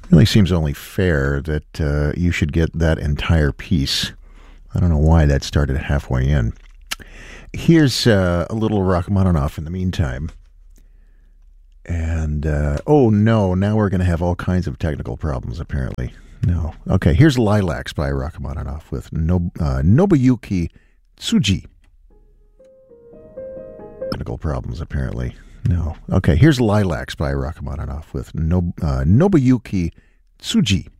Really seems only fair that you should get that entire piece. I don't know why that started halfway in. Here's a little Rachmaninoff in the meantime. And, oh no, now we're going to have all kinds of technical problems, apparently. No. Okay, here's Lilacs by Rachmaninoff with Nobuyuki Tsuji. Technical problems, apparently. No. Okay, here's Lilacs by Rachmaninoff with Nobuyuki Tsuji.